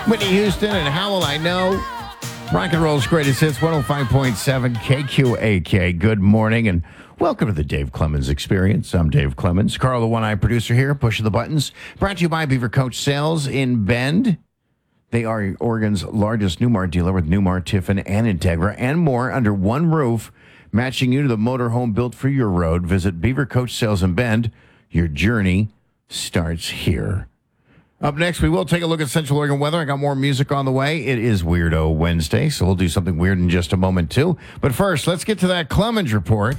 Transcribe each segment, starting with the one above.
Whitney Houston and How Will I Know? Rock and roll's greatest hits, 105.7 KQAK. Good morning and welcome to the Dave Clemens Experience. I'm Dave Clemens. Carl, the one-eyed producer here, pushing the buttons. Brought to you by Beaver Coach Sales in Bend. They are Oregon's largest Newmar dealer with Newmar, Tiffin, and Integra, and more under one roof, matching you to the motorhome built for your road. Visit Beaver Coach Sales in Bend. Your journey starts here. Up next, we will take a look at Central Oregon weather. I got more music on the way. It is Weirdo Wednesday, so we'll do something weird in just a moment, too. But first, let's get to that Clemens report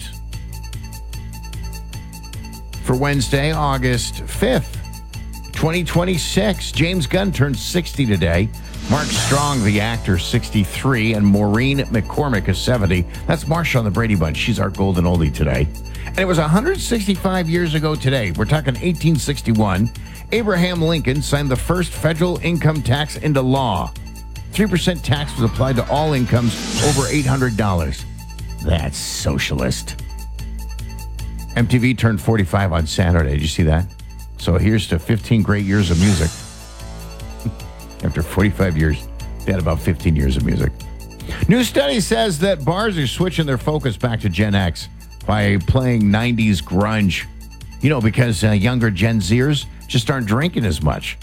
for Wednesday, August 5th, 2026. James Gunn turned 60 today. Mark Strong, the actor, 63, and Maureen McCormick is 70. That's Marsha on the Brady Bunch. She's our golden oldie today. And it was 165 years ago today. We're talking 1861. Abraham Lincoln signed the first federal income tax into law. 3% tax was applied to all incomes over $800. That's socialist. MTV turned 45 on Saturday. Did you see that? So here's to 15 great years of music. After 45 years, they had about 15 years of music. New study says that bars are switching their focus back to Gen X by playing 90s grunge. You know, because younger Gen Zers just aren't drinking as much.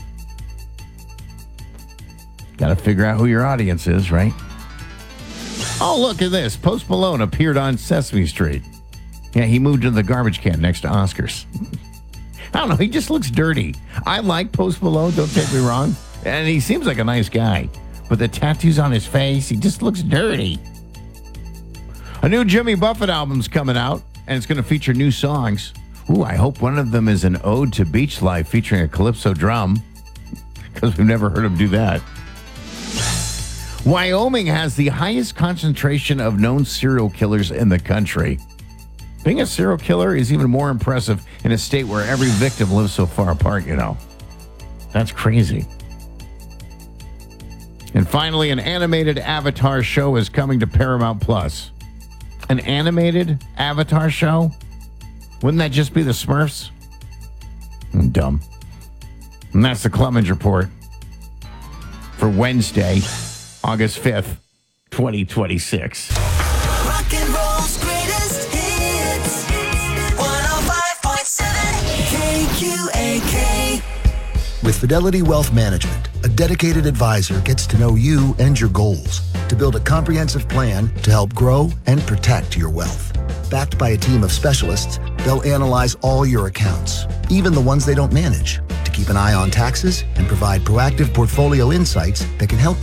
Got to figure out who your audience is, right? Oh, look at this. Post Malone appeared on Sesame Street. Yeah, he moved into the garbage can next to Oscars. I don't know. He just looks dirty. I like Post Malone, don't take me wrong. And he seems like a nice guy. But the tattoos on his face, he just looks dirty. A new Jimmy Buffett album's coming out, and it's going to feature new songs. Ooh, I hope one of them is an ode to beach life featuring a calypso drum, because we've never heard him do that. Wyoming has the highest concentration of known serial killers in the country. Being a serial killer is even more impressive in a state where every victim lives so far apart, you know. That's crazy. And finally, an animated Avatar show is coming to Paramount Plus. An animated Avatar show? Wouldn't that just be the Smurfs? I'm dumb. And that's the Clemens Report for Wednesday, August 5th, 2026. Rock and roll's greatest hits. 105.7 KQAK. With Fidelity Wealth Management, a dedicated advisor gets to know you and your goals to build a comprehensive plan to help grow and protect your wealth. Backed by a team of specialists, they'll analyze all your accounts, even the ones they don't manage, to keep an eye on taxes and provide proactive portfolio insights that can help